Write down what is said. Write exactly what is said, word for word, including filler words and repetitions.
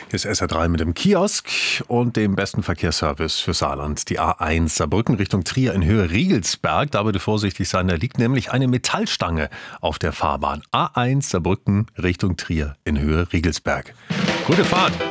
Hier ist S R drei mit dem Kiosk und dem besten Verkehrsservice für Saarland. Die A eins Saarbrücken Richtung Trier in Höhe Riegelsberg. Da bitte vorsichtig sein, da liegt nämlich eine Metallstange auf der Fahrbahn. A eins Saarbrücken Richtung Trier in Höhe Riegelsberg. Gute Fahrt!